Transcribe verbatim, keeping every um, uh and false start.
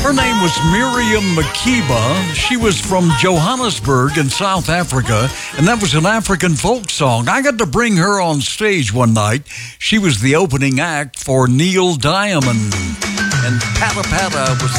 Her name was Miriam Makeba. She was from Johannesburg in South Africa, and that was an African folk song. I got to bring her on stage one night. She was the opening act for Neil Diamond, and Pata Pata was